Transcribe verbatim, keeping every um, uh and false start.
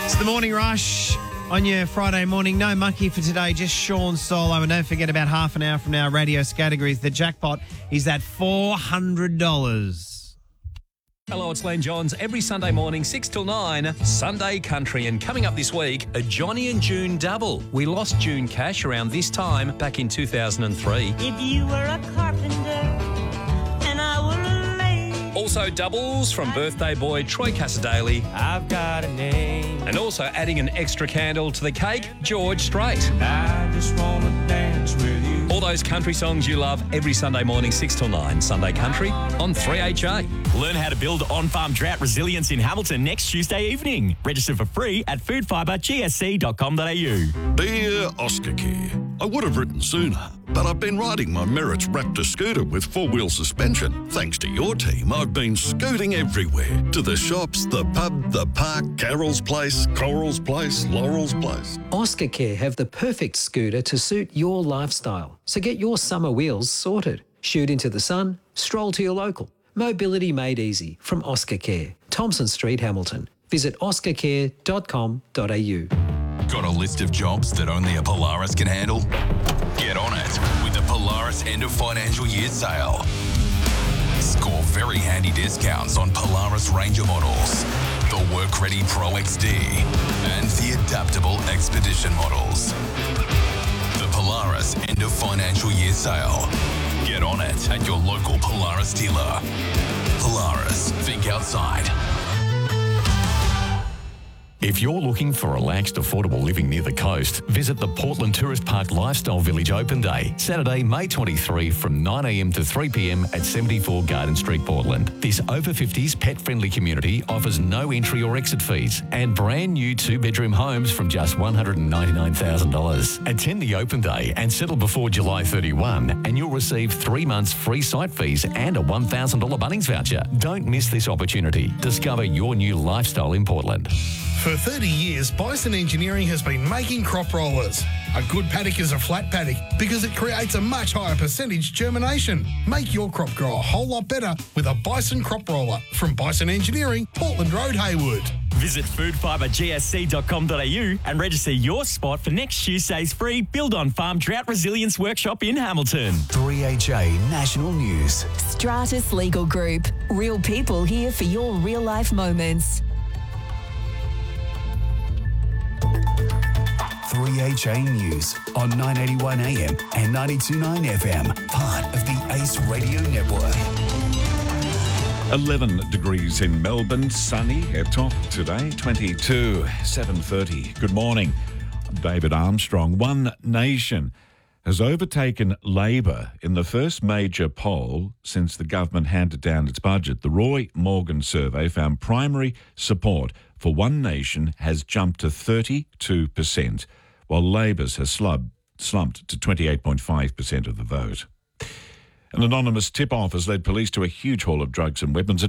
It's the Morning Rush on your Friday morning. No monkey for today, just Sean Solo. And don't forget, about half an hour from now, radio categories, the jackpot is at four hundred dollars. Hello, it's Len Johns. Every Sunday morning, six till nine, Sunday Country. And coming up this week, a Johnny and June double. We lost June Cash around this time back in two thousand three. If you were a carpenter and I were a maid. Also doubles from birthday boy Troy Casadale. I've got a name. And also adding an extra candle to the cake, George Strait. I just want to dance with you. All those country songs you love every Sunday morning, six till nine. Sunday Country on three H A. Learn how to build on-farm drought resilience in Hamilton next Tuesday evening. Register for free at food fibre g s c dot com dot a u. Dear Oscar Care, I would have written sooner, but I've been riding my Merritt's Raptor scooter with four-wheel suspension. Thanks to your team, I've been scooting everywhere. To the shops, the pub, the park, Carol's Place, Coral's Place, Laurel's Place. Oscar Care have the perfect scooter to suit your lifestyle. So get your summer wheels sorted. Shoot into the sun, stroll to your local. Mobility made easy from Oscar Care. Thompson Street, Hamilton. Visit oscar care dot com dot a u. Got a list of jobs that only a Polaris can handle? Get on it with the Polaris end of financial year sale. Score very handy discounts on Polaris Ranger models, the Work-Ready Pro X D, and the adaptable Expedition models. The Polaris end of financial year sale. Get on it at your local Polaris dealer. Polaris, think outside. If you're looking for relaxed, affordable living near the coast, visit the Portland Tourist Park Lifestyle Village Open Day, Saturday, May twenty-third from nine a m to three p m at seventy-four Garden Street, Portland. This over fifties pet-friendly community offers no entry or exit fees and brand new two-bedroom homes from just one hundred ninety-nine thousand dollars. Attend the Open Day and settle before July thirty-first and you'll receive three months free site fees and a one thousand dollars Bunnings voucher. Don't miss this opportunity. Discover your new lifestyle in Portland. For thirty years, Bison Engineering has been making crop rollers. A good paddock is a flat paddock because it creates a much higher percentage germination. Make your crop grow a whole lot better with a Bison crop roller from Bison Engineering, Portland Road, Haywood. Visit food fibre g s c dot com dot a u and register your spot for next Tuesday's free Build on Farm Drought Resilience Workshop in Hamilton. three H A National News. Stratus Legal Group. Real people here for your real-life moments. three H A News on nine eighty-one A M and ninety-two point nine F M, part of the Ace Radio Network. eleven degrees in Melbourne, sunny at top today, twenty-two, seven thirty. Good morning. I'm David Armstrong. One Nation has overtaken Labor in the first major poll since the government handed down its budget. The Roy Morgan survey found primary support for One Nation has jumped to thirty-two percent, while Labor's has slumped, slumped to twenty-eight point five percent of the vote. An anonymous tip-off has led police to a huge haul of drugs and weapons at